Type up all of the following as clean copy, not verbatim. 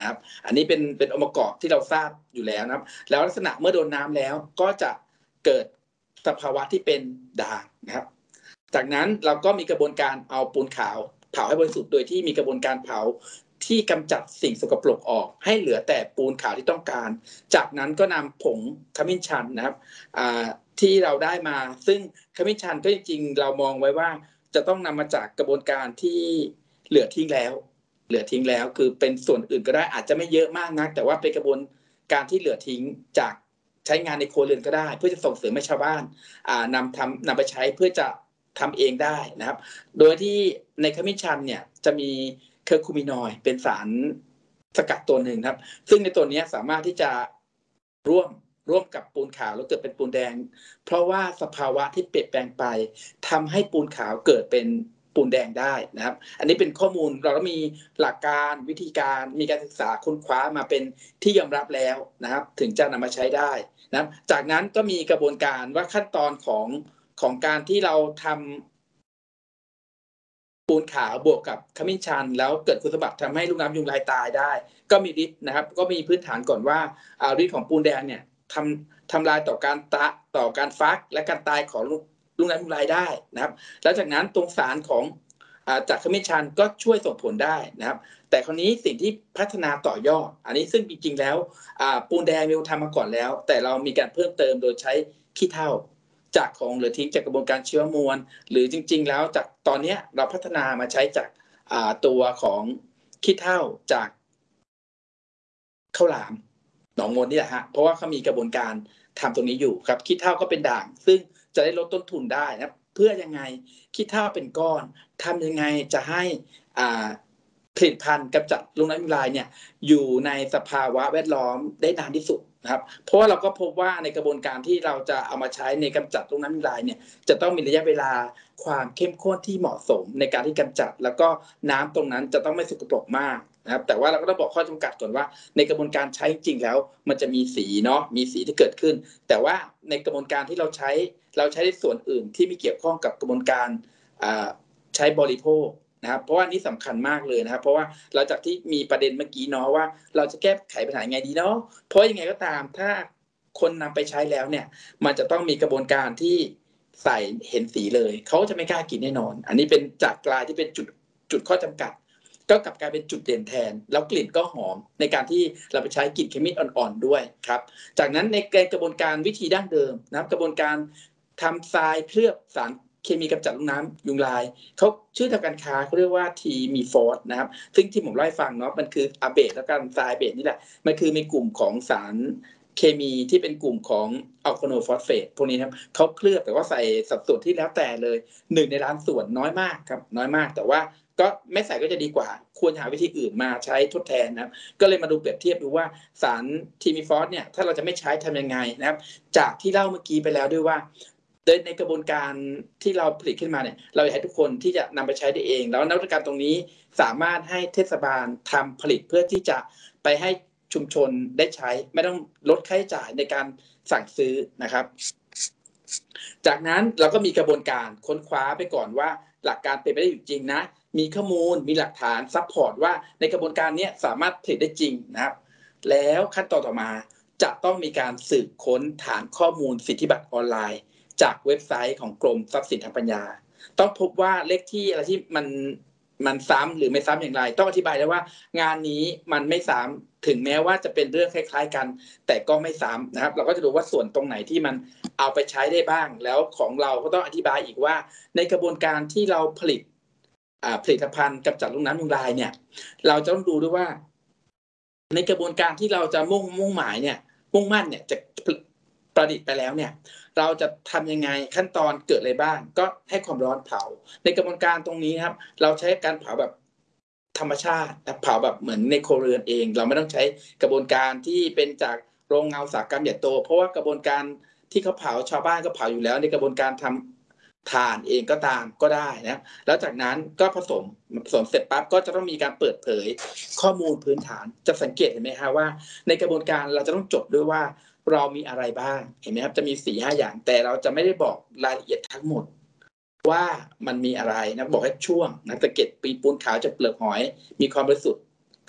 นะครับอันนี้เป็นองค์ประกอบที่เราทราบอยู่แล้วนะครับแล้วลักษณะเมื่อโดนน้ำแล้วก็จะเกิดสภาวะที่เป็นด่างนะครับจากนั้นเราก็มีกระบวนการเอาปูนขาวเผาให้บริสุทธิ์โดยที่มีกระบวนการเผาที่กำจัดสิ่งสกปรกออกให้เหลือแต่ปูนขาวที่ต้องการจากนั้นก็นำผงขมิ้นชันนะครับที่เราได้มาซึ่งขมิ้นชันก็จริงๆเรามองไว้ว่าจะต้องนำมาจากกระบวนการที่เหลือทิ้งแล้วคือเป็นส่วนอื่นก็ได้อาจจะไม่เยอะมากนักแต่ว่าเป็นกระบวนการที่เหลือทิ้งจากใช้งานในครัวเรือนก็ได้เพื่อจะส่งเสริมให้ชาวบ้านนำไปใช้เพื่อจะทำเองได้นะครับโดยที่ในขมิ้นชันเนี่ยจะมีเคอร์คูมินอยด์เป็นสารสกัดตัวหนึ่งครับซึ่งในตัวนี้สามารถที่จะร่วมกับปูนขาวแล้วเกิดเป็นปูนแดงเพราะว่าสภาวะที่เปลี่ยนแปลงไปทำให้ปูนขาวเกิดเป็นปูนแดงได้นะครับอันนี้เป็นข้อมูลเราก็มีหลักการวิธีการมีการศึกษาค้นคว้ามาเป็นที่ยอมรับแล้วนะครับถึงจะนำมาใช้ได้นะครับจากนั้นก็มีกระบวนการว่าขั้นตอนของการที่เราทำปูนขาวบวกกับขมิ้นชันแล้วเกิดคุณสมบัติทำให้ลูกน้ำยุงลายตายได้ก็มีฤทธิ์นะครับก็มีพื้นฐานก่อนว่าฤทธิ์ของปูนแดงเนี่ยทำลายต่อการฟักและการตายของลูกน้ำยุงลายได้นะครับแล้วจากนั้นตรงสารของจากขมิ้นชันก็ช่วยส่งผลได้นะครับแต่คราวนี้สิ่งที่พัฒนาต่อยอดอันนี้ซึ่งจริงๆแล้วปูนแดงเราทำมาก่อนแล้วแต่เรามีการเพิ่มเติมโดยใช้ขี้เถ้าจากของเหลือทิ้งจากกระบวนการเชื้อมวลหรือจริงๆแล้วจากตอนนี้เราพัฒนามาใช้จากตัวของขี้เถ้าจากข้าวหลามหนองมนนี่แหละฮะเพราะว่าเขามีกระบวนการทำตรงนี้อยู่ครับขี้เถ้าก็เป็นด่างซึ่งจะได้ลดต้นทุนได้นะเพื่อยังไงขี้เถ้าเป็นก้อนทำยังไงจะให้ผลิตภัณฑ์กำจัดลูกน้ำยุงลายเนี่ยอยู่ในสภาวะแวดล้อมได้นานที่สุดนะครับเพราะว่าเราก็พบว่าในกระบวนการที่เราจะเอามาใช้ในกำจัดลูกน้ำยุงลายเนี่ยจะต้องมีระยะเวลาความเข้มข้นที่เหมาะสมในการที่กำจัดแล้วก็น้ำตรงนั้นจะต้องไม่สกปรกมากนะครับแต่ว่าเราก็ต้องบอกข้อจำกัดก่อนว่าในกระบวนการใช้จริงแล้วมันจะมีสีเนาะมีสีที่เกิดขึ้นแต่ว่าในกระบวนการที่เราใช้ในส่วนอื่นที่ไม่เกี่ยวข้องกับกระบวนการใช้บริโภคนะครับเพราะว่านี้สำคัญมากเลยนะครับเพราะว่าหลังจากที่มีประเด็นเมื่อกี้เนาะว่าเราจะแก้ไขปัญหาไงดีเนาะเพราะยังไงก็ตามถ้าคนนำไปใช้แล้วเนี่ยมันจะต้องมีกระบวนการที่ใส่เห็นสีเลยเขาจะไม่กล้ากินแน่นอนอันนี้เป็นจากกลายที่เป็นจุดข้อจำกัดก็กลับกลายเป็นจุดเด่นแทนแล้วกลิ่นก็หอมในการที่เราไปใช้กลิ่นเคมีอ่อนๆด้วยครับจากนั้นในกระบวนการวิธีดั้งเดิมนะครับกระบวนการทำทรายเคลือบสารเคมีกำจัดลูกน้ำยุงลายเขาชื่อทางการค้าเขาเรียกว่าทีมีฟอสนะครับซึ่งที่ผมเล่าให้ฟังเนาะมันคืออะเบสและการทรายเบสนี่แหละมันคือมีกลุ่มของสารเคมีที่เป็นกลุ่มของอัลคาโนฟอสเฟตพวกนี้ครับเขาเคลือบแต่ว่าใส่สัดส่วนที่แล้วแต่เลย1 ในล้านส่วนน้อยมากครับน้อยมากแต่ว่าก็ไม่ใส่ก็จะดีกว่าควรหาวิธีอื่นมาใช้ทดแทนนะครับก็เลยมาดูเปรียบเทียบดูว่าสารทีมีฟอสเนี่ยถ้าเราจะไม่ใช้ทำยังไงนะครับจากที่เล่าเมื่อกี้ไปแล้วด้วยว่าโดยในกระบวนการที่เราผลิตขึ้นมาเนี่ยเราอยากให้ทุกคนที่จะนำไปใช้ได้เองแล้วนวัตกรรมตรงนี้สามารถให้เทศบาลทำผลิตเพื่อที่จะไปให้ชุมชนได้ใช้ไม่ต้องลดค่าใช้จ่ายในการสั่งซื้อนะครับจากนั้นเราก็มีกระบวนการค้นคว้าไปก่อนว่าหลักการเป็นไปได้อยู่จริงนะมีข้อมูลมีหลักฐานซัพพอร์ตว่าในกระบวนการนี้สามารถผลิตได้จริงนะครับแล้วขั้นตอนต่อมาจะต้องมีการสืบค้นฐานข้อมูลสิทธิบัตรออนไลน์จากเว็บไซต์ของกรมทรัพย์สินทางปัญญาต้องพบว่าเลขที่อะไรที่มันซ้ำหรือไม่ซ้ำอย่างไรต้องอธิบายได้ว่างานนี้มันไม่ซ้ำถึงแม้ว่าจะเป็นเรื่องคล้ายๆกันแต่ก็ไม่ซ้ำนะครับเราก็จะดูว่าส่วนตรงไหนที่มันเอาไปใช้ได้บ้างแล้วของเราก็ต้องอธิบายอีกว่าในกระบวนการที่เราผลิตผลิตภัณฑ์กำจัดลูกน้ำยุงลายเนี่ยเราจะต้องดูด้วยว่าในกระบวนการที่เราจะมุ่งหมายเนี่ยมุ่งมั่นเนี่ยจะประดิษฐ์ไปแล้วเนี่ยเราจะทำยังไงขั้นตอนเกิดอะไรบ้างก็ให้ความร้อนเผาในกระบวนการตรงนี้ครับเราใช้การเผาแบบธรรมชาติเผาแบบเหมือนในครัวเรือนเองเราไม่ต้องใช้กระบวนการที่เป็นจากโรงงานอุตสาหกรรมใหญ่โตเพราะว่ากระบวนการที่เขาเผาชาวบ้านก็เผาอยู่แล้วในกระบวนการทำถ่านเองก็ตามก็ได้นะแล้วจากนั้นก็ผสมเสร็จปั๊บก็จะต้องมีการเปิดเผยข้อมูลพื้นฐานจะสังเกตเห็นไหมฮะว่าในกระบวนการเราจะต้องจดด้วยว่าเรามีอะไรบ้างเห็นไหมครับจะมี 4-5 อย่างแต่เราจะไม่ได้บอกรายละเอียดทั้งหมดว่ามันมีอะไรนะบอกให้ช่วงนะตะเก็ดปีปูนขาวจากเปลือกหอยมีความบริสุทธิ์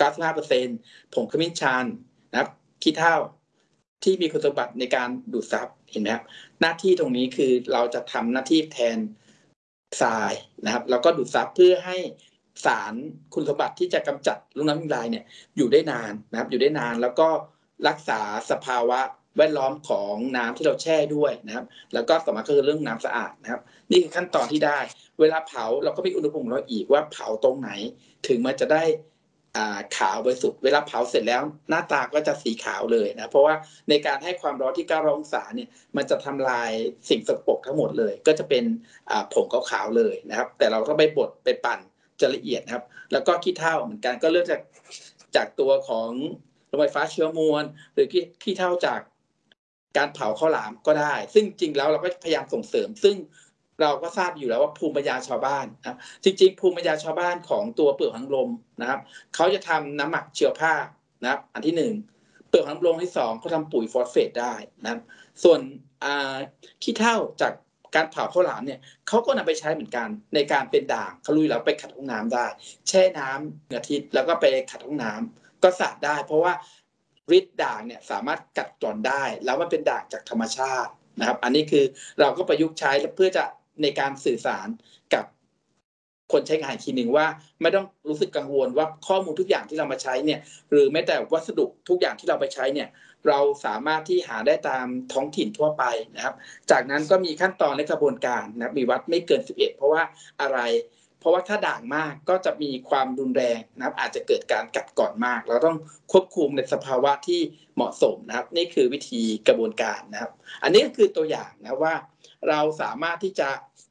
95%ผงขมิ้นชันนะครับขี้เถ้าที่มีคุณสมบัติในการดูดซับเห็นไหมครับหน้าที่ตรงนี้คือเราจะทำหน้าที่แทนทรายนะครับแล้วก็ดูดซับเพื่อให้สารคุณสมบัติที่จะกำจัดลูกน้ำยุงลายเนี่ยอยู่ได้นานนะครับอยู่ได้นานแล้วก็รักษาสภาวะแวดล้อมของน้ำที่เราแช่ด้วยนะครับแล้วก็สำคัญคือเรื่องน้ำสะอาดนะครับนี่คือขั้นตอนที่ได้เวลาเผาเราก็มีอุณหภูมิเราอีกว่าเผาตรงไหนถึงมันจะได้ขาวบริสุทธิ์เวลาเผาเสร็จแล้วหน้าตาก็จะสีขาวเลยนะเพราะว่าในการให้ความร้อนที่900องศาเนี่ยมันจะทำลายสิ่งสกปรกทั้งหมดเลยก็จะเป็นผงขาวๆเลยนะครับแต่เราก็ไปบดไปปั่นจะละเอียดนะครับแล้วก็ขี้เถ้าเหมือนกันก็เลือกจากตัวของโรงไฟฟ้าเชื้อมวลหรือขี้เถ้าจากการเผาข้าวหลามก็ได้ซึ่งจริงแล้วเราก็พยายามส่งเสริมซึ่งเราก็ทราบอยู่แล้วว่าภูมิปัญญาชาวบ้านนะครับจริงๆภูมิปัญญาชาวบ้านของตัวเปลือกหางลมนะครับเขาจะทำน้ำหมักเชื้อผ้านะครับอันที่1เปลือกหางลมที่2เขาทำปุ๋ยฟอสเฟตได้นะครับส่วนขี้เถ้าจากการเผาข้าวหลามเนี่ยเขาก็นำไปใช้เหมือนกันในการเป็นด่างเขาลุยแล้วไปขัดห้องน้ำได้แช่น้ำอาทิตย์แล้วก็ไปขัดห้องน้ำก็สระได้เพราะว่าฤทธิ์ด่างเนี่ยสามารถกัดกร่อนได้แล้วมันเป็นด่างจากธรรมชาตินะครับอันนี้คือเราก็ประยุกต์ใช้เพื่อจะในการสื่อสารกับคนใช้งานอีกทีหนึ่งว่าไม่ต้องรู้สึกกังวลว่าข้อมูลทุกอย่างที่เรามาใช้เนี่ยหรือแม้แต่วัสดุทุกอย่างที่เราไปใช้เนี่ยเราสามารถที่หาได้ตามท้องถิ่นทั่วไปนะครับจากนั้นก็มีขั้นตอนและกระบวนการนะมีวัดไม่เกิน11เพราะว่าอะไรเพราะว่าถ้าด่างมากก็จะมีความรุนแรงนะครับอาจจะเกิดการกัดกร่อนมากเราต้องควบคุมในสภาวะที่เหมาะสมนะครับนี่คือวิธีกระบวนการนะครับอันนี้ก็คือตัวอย่างนะว่าเราสามารถที่จะ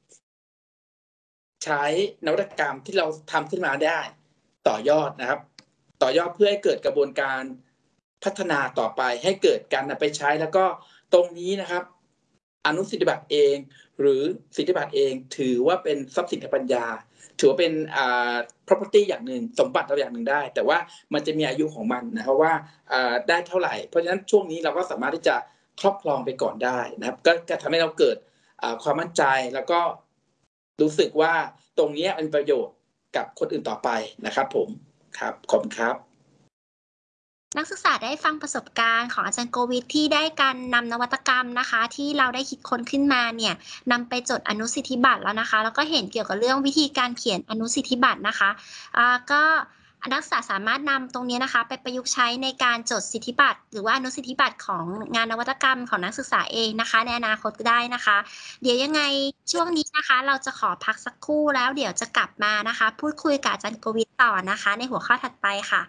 ใช้นวัตกรรมที่เราทำขึ้นมาได้ต่อยอดนะครับต่อยอดเพื่อให้เกิดกระบวนการพัฒนาต่อไปให้เกิดการนำไปใช้แล้วก็ตรงนี้นะครับอนุสิทธิบัตรเองหรือสิทธิบัตรเองถือว่าเป็นทรัพย์สินทางปัญญาถือว่าเป็นproperty อย่างหนึ่งสมบัติเราอย่างหนึ่งได้แต่ว่ามันจะมีอายุของมันนะครับว่าได้เท่าไหร่เพราะฉะนั้นช่วงนี้เราก็สามารถที่จะครอบครองไปก่อนได้นะครับก็ทำให้เราเกิดความมั่นใจแล้วก็รู้สึกว่าตรงนี้เป็นประโยชน์กับคนอื่นต่อไปนะครับผมครับขอบคุณครับนักศึกษาได้ฟังประสบการณ์ของอาจารย์โกวิทที่ได้การนำนวัตกรรมนะคะที่เราได้คิดค้นขึ้นมาเนี่ยนำไปจดอนุสิทธิบัตรแล้วนะคะแล้วก็เห็นเกี่ยวกับเรื่องวิธีการเขียนอนุสิทธิบัตรนะคะก็นักศึกษาสามารถนำตรงนี้นะคะไปประยุกต์ใช้ในการจดสิทธิบัตรหรือว่าอนุสิทธิบัตรของงานนวัตกรรมของนักศึกษาเองนะคะในอนาคตก็ได้นะคะเดี๋ยวยังไงช่วงนี้นะคะเราจะขอพักสักครู่แล้วเดี๋ยวจะกลับมานะคะพูดคุยกับอาจารย์โกวิทต่อนะคะในหัวข้อถัดไปค่ะ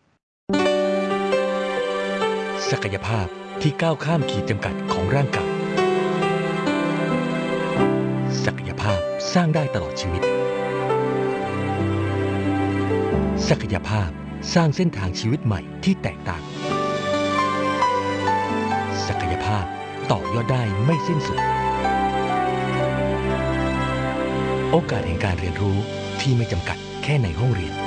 ศักยภาพที่ก้าวข้ามขีดจำกัดของร่างกายศักยภาพสร้างได้ตลอดชีวิตศักยภาพสร้างเส้นทางชีวิตใหม่ที่แตกต่างศักยภาพต่อยอดได้ไม่สิ้นสุดโอกาสแห่งการเรียนรู้ที่ไม่จำกัดแค่ในห้องเรียน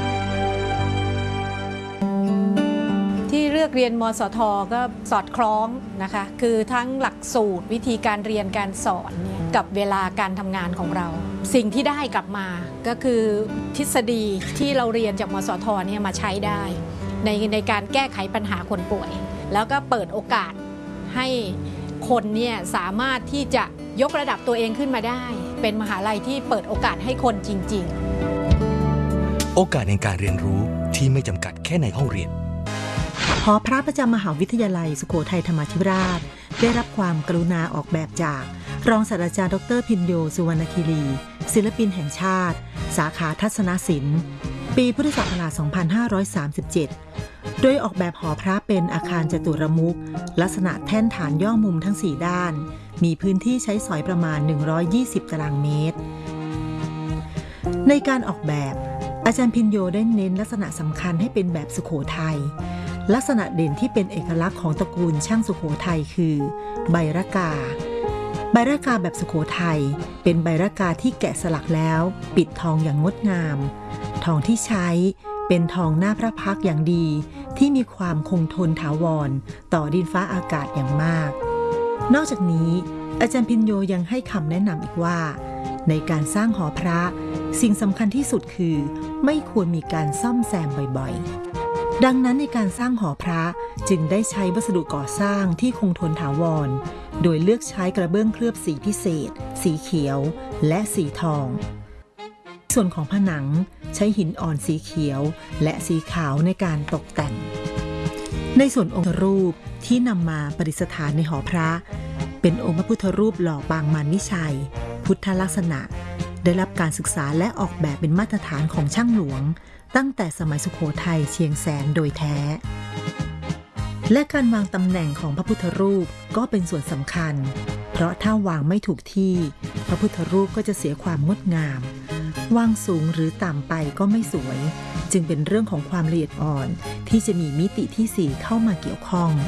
ที่เลือกเรียนมสท.ก็สอดคล้องนะคะคือทั้งหลักสูตรวิธีการเรียนการสอนเนี่ยกับเวลาการทำงานของเราสิ่งที่ได้กลับมาก็คือทฤษฎีที่เราเรียนจากมสท.เนี่ยมาใช้ได้ในการแก้ไขปัญหาคนป่วยแล้วก็เปิดโอกาสให้คนเนี่ยสามารถที่จะยกระดับตัวเองขึ้นมาได้เป็นมหาลัยที่เปิดโอกาสให้คนจริงๆโอกาสในการเรียนรู้ที่ไม่จำกัดแค่ในห้องเรียนหอพระประจำมหาวิทยาลัยสุโขทัยธรรมาธิราชได้รับความกรุณาออกแบบจากรองศาสตราจารย์ดร.พินโยสุวรรณคีรีศิลปินแห่งชาติสาขาทัศนศิลป์ปีพุทธศักราช 2537 โดยออกแบบหอพระเป็นอาคารจตุรมุขลักษณะแท่นฐานย่อมุมทั้ง 4 ด้านมีพื้นที่ใช้สอยประมาณ 120 ตารางเมตรในการออกแบบอาจารย์พินโยได้เน้นลักษณะสำคัญให้เป็นแบบสุโขทัยลักษณะเด่นที่เป็นเอกลักษณ์ของตระกูลช่างสุโขทัยคือใบระกาแบบสุโขทัยเป็นใบระกาที่แกะสลักแล้วปิดทองอย่างงดงามทองที่ใช้เป็นทองหน้าพระพักตร์อย่างดีที่มีความคงทนถาวรต่อดินฟ้าอากาศอย่างมากนอกจากนี้อาจารย์พินโยยังให้คำแนะนำอีกว่าในการสร้างหอพระสิ่งสำคัญที่สุดคือไม่ควรมีการซ่อมแซมบ่อยๆดังนั้นในการสร้างหอพระจึงได้ใช้วัสดุก่อสร้างที่คงทนถาวรโดยเลือกใช้กระเบื้องเคลือบสีพิเศษสีเขียวและสีทองส่วนของผนังใช้หินอ่อนสีเขียวและสีขาวในการตกแต่งในส่วนองค์รูปที่นำมาประดิษฐานในหอพระเป็นองค์พระพุทธรูปหล่อปางมารวิชัยพุทธลักษณะได้รับการศึกษาและออกแบบเป็นมาตรฐานของช่างหลวงตั้งแต่สมัยสุโขทัยเชียงแสนโดยแท้และการวางตำแหน่งของพระพุทธรูปก็เป็นส่วนสำคัญเพราะถ้าวางไม่ถูกที่พระพุทธรูปก็จะเสียความงดงามวางสูงหรือต่ำไปก็ไม่สวยจึงเป็นเรื่องของความละเอียดอ่อนที่จะมีมิติที่4เข้ามาเกี่ยวข้อง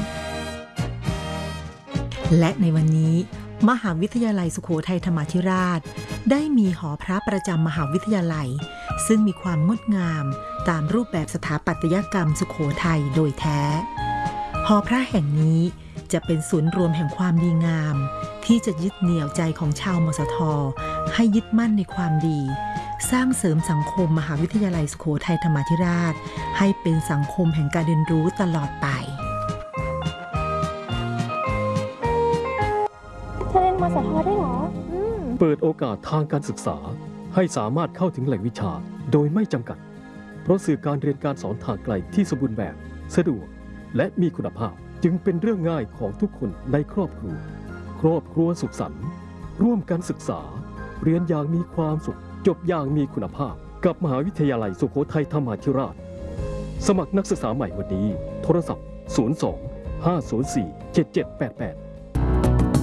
และในวันนี้มหาวิทยาลัยสุโขทัยธรรมาธิราชได้มีหอพระประจำมหาวิทยาลัยซึ่งมีความงดงามตามรูปแบบสถาปัตยกรรมสุโขทัยโดยแท้หอพระแห่งนี้จะเป็นศูนย์รวมแห่งความดีงามที่จะยึดเหนี่ยวใจของชาวมสท.ให้ยึดมั่นในความดีสร้างเสริมสังคมมหาวิทยาลัยสุโขทัยธรรมาธิราชให้เป็นสังคมแห่งการเรียนรู้ตลอดไปจะเรียนมสท.ได้เหรอเปิดโอกาสทางการศึกษาให้สามารถเข้าถึงแหล่งวิชาโดยไม่จำกัดเพราะสื่อการเรียนการสอนทางไกลที่สมบูรณ์แบบสะดวกและมีคุณภาพจึงเป็นเรื่องง่ายของทุกคนในครอบครัวสุขสันต์ร่วมกันศึกษาเรียนอย่างมีความสุขจบอย่างมีคุณภาพกับมหาวิทยาลัยสุโขทัยธรรมาธิราชสมัครนักศึกษาใหม่วันนี้โทรศัพท์02 504 7788